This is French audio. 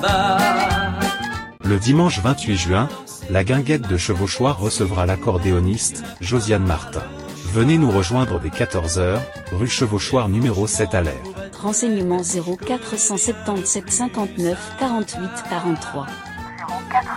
là-bas. Le dimanche 28 juin, la guinguette de Chevauchoir recevra l'accordéoniste, Josiane Martin. Venez nous rejoindre dès 14 h, rue Chevauchoir numéro 7 à l'Air. Renseignements 0477 59 48 43.